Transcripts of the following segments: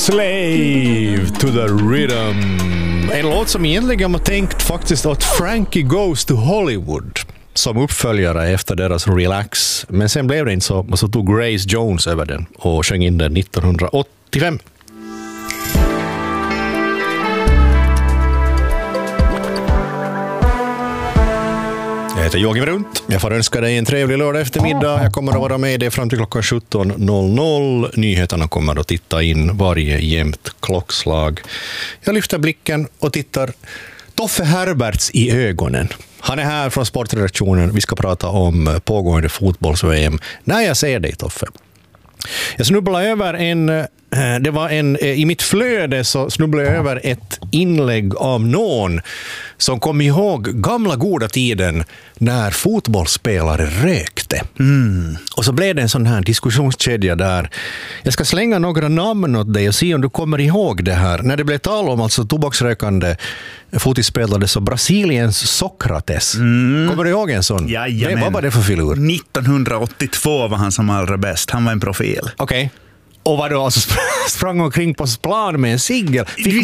Slave to the Rhythm. En låt som egentligen var tänkt faktiskt att Frankie Goes to Hollywood som uppföljare efter deras Relax. Men sen blev det inte så, och så tog Grace Jones över den och sjöng in den 1985. Jag heter Joakim Runt. Jag får önska dig en trevlig lördag eftermiddag. Jag kommer att vara med dig fram till klockan 17.00. Nyheterna kommer att titta in varje jämnt klockslag. Jag lyfter blicken och tittar Toffe Herberts i ögonen. Han är här från sportredaktionen. Vi ska prata om pågående fotbolls-VM. När jag ser dig, Toffe. Jag snubblade över i mitt flöde så snubblade jag över ett inlägg av någon som kom ihåg gamla goda tiden när fotbollsspelare rökte. Och så blev det en sån här diskussionskedja där. Jag ska slänga några namn åt dig och se om du kommer ihåg det här. När det blev tal om alltså tobaksrökande fotbollsspelare så Brasiliens Sokrates. Kommer du ihåg en sån? Jajamän. Vad var det för filur? 1982 var han som allra bäst. Han var en profil. Okej. Och vad då alltså sprang omkring på plan med en cigg?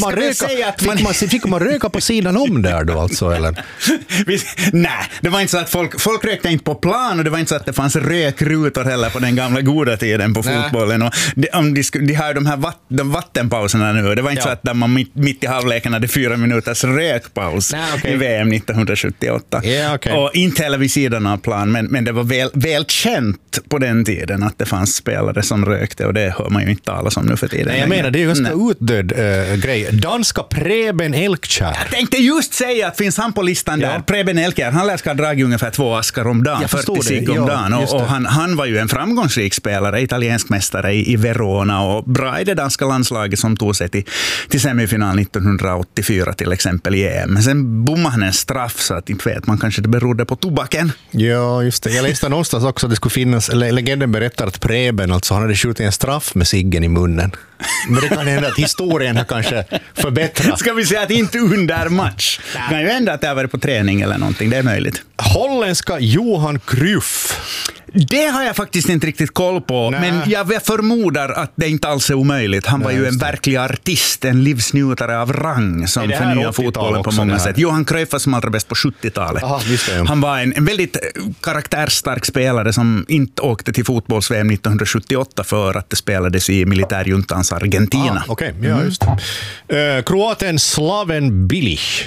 Fick man röka på sidan om där då alltså, eller? Nej, det var inte så att folk rökte inte på plan och det var inte så att det fanns rökrutor heller på den gamla goda tiden på fotbollen. Och de har de här vattenpauserna nu. Det var inte så att man mitt i halvleken hade 4 minuters rökpaus i VM 1978. Och inte heller vid sidan av plan, men det var väl känt på den tiden att det fanns spelare som rökte och det hör man ju inte tala om nu för tiden. Nej, jag menar, det är ju ganska utdöd grej. Danska Preben Elkjær. Jag tänkte just säga att finns han på listan där. Preben Elkjær, han lär ska ha dragit ungefär 2 askar om dagen, 40 cigg om dagen. Och han var ju en framgångsrik spelare, italiensk mästare i Verona och bra i det danska landslaget som tog sig till semifinal 1984 till exempel i EM. Sen bommade han en straff så att inte vet man kanske det berodde på tobaken. Ja, just det. Jag läste någonstans också att det skulle finnas, legenden berättar att Preben alltså han hade skjutit en straff med ciggen i munnen. Men det kan hända att historien har kanske förbättrat. Ska vi säga att inte under match? Det kan ju hända att det har varit på träning eller någonting, det är möjligt. Holländska Johan Cruyff. Det har jag faktiskt inte riktigt koll på. Nej. Men jag förmodar att det inte alls är omöjligt. Han var ju en verklig artist, en livsnjutare av rang som förnyade fotbollen på många sätt. Johan Cruyff var som allra bäst på 70-talet. Han var en väldigt karaktärsstark spelare som inte åkte till fotbolls-VM 1978 för att det spelades i militärjuntans Argentina. Ja, just det. Kroaten Slaven Bilic.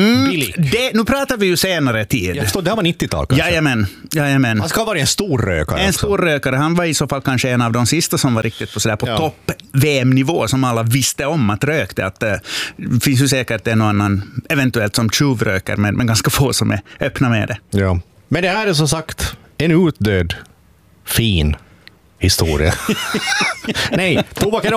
Nu pratar vi ju senare tid. Jag förstår, det här var 90-tal kanske. Jajamän. Han ska vara en stor rökare. En stor rökare. Han var i så fall kanske en av de sista som var riktigt på topp VM-nivå som alla visste om att rökte. Att det finns ju säkert en och annan eventuellt som tjuvrökar men ganska få som är öppna med det. Ja. Men det här är som sagt en utdöd fin historia. Nej, tobaken